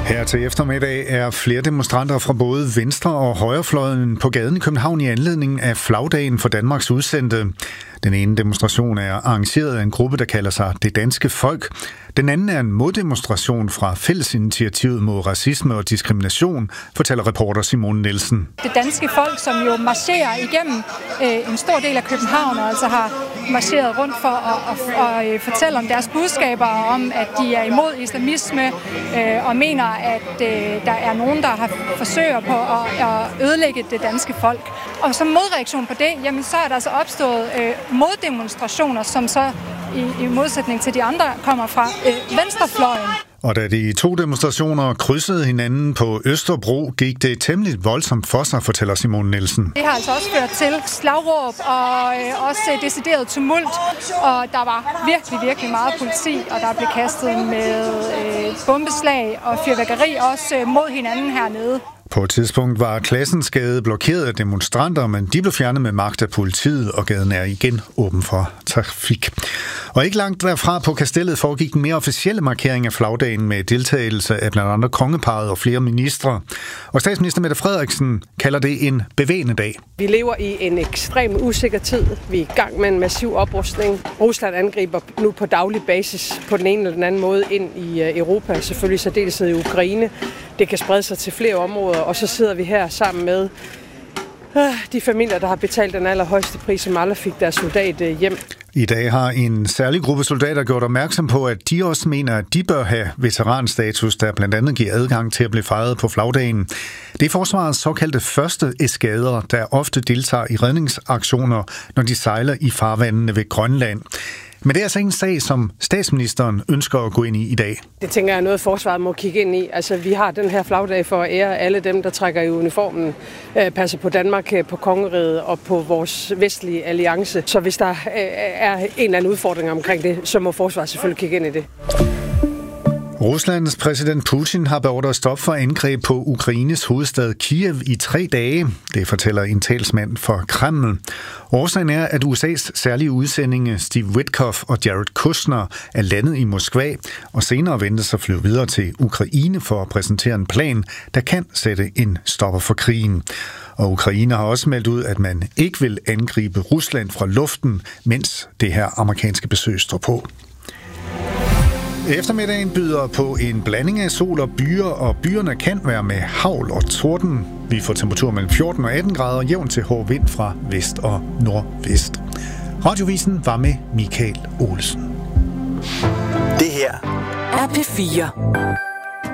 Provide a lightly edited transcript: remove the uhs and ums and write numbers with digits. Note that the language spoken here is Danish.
Her til eftermiddag er flere demonstranter fra både venstre- og højrefløjen på gaden i København i anledning af flagdagen for Danmarks udsendte. Den ene demonstration er arrangeret af en gruppe, der kalder sig Det Danske Folk. Den anden er en moddemonstration fra Fællesinitiativet mod racisme og diskrimination, fortæller reporter Simone Nielsen. Det danske folk, som jo marcherer igennem en stor del af København, og altså har marcheret rundt for at fortælle om deres budskaber, om at de er imod islamisme, og mener, at der er nogen, der har forsøger på at ødelægge det danske folk. Og som modreaktion på det, jamen, så er der altså opstået moddemonstrationer, som så i modsætning til de andre kommer fra venstrefløjen. Og da de to demonstrationer krydsede hinanden på Østerbro, gik det temmelig voldsomt for sig, fortæller Simone Nielsen. Det har altså også ført til slagråb og også decideret tumult, og der var virkelig meget politi, og der blev kastet med bombeslag og fyrværkeri også mod hinanden hernede. På et tidspunkt var Klassensgade blokeret af demonstranter, men de blev fjernet med magt af politiet, og gaden er igen åben for trafik. Og ikke langt derfra på Kastellet foregik en mere officielle markering af flagdagen med deltagelse af blandt andet kongeparret og flere ministre. Og statsminister Mette Frederiksen kalder det en bevægende dag. Vi lever i en ekstrem usikker tid. Vi er i gang med en massiv oprustning. Rusland angriber nu på daglig basis på den ene eller den anden måde ind i Europa, selvfølgelig særdeleshed i Ukraine. Det kan sprede sig til flere områder, og så sidder vi her sammen med de familier, der har betalt den allerhøjeste pris, som aldrig fik deres soldat hjem. I dag har en særlig gruppe soldater gjort opmærksom på, at de også mener, at de bør have veteranstatus, der blandt andet giver adgang til at blive fejret på flagdagen. Det er forsvarets såkaldte første eskader, der ofte deltager i redningsaktioner, når de sejler i farvandene ved Grønland. Men det er altså en sag, som statsministeren ønsker at gå ind i dag. Det tænker jeg er noget, forsvaret må kigge ind i. Altså, vi har den her flagdag for at ære alle dem, der trækker i uniformen, passer på Danmark, på kongeriget og på vores vestlige alliance. Så hvis der er en eller anden udfordring omkring det, så må forsvaret selvfølgelig kigge ind i det. Ruslands præsident Putin har beordret stop for angreb på Ukraines hovedstad Kiev i 3 dage. Det fortæller en talsmand for Kreml. Årsagen er, at USA's særlige udsendinge Steve Witkoff og Jared Kushner er landet i Moskva, og senere ventes at flyve videre til Ukraine for at præsentere en plan, der kan sætte en stopper for krigen. Og Ukraine har også meldt ud, at man ikke vil angribe Rusland fra luften, mens det her amerikanske besøg står på. Eftermiddagen byder på en blanding af sol og byer, og byerne kan være med hagl og torden. Vi får temperatur mellem 14 og 18 grader, jævn til hård vind fra vest og nordvest. Radiovisen var med Michael Olsen. Det her er P4.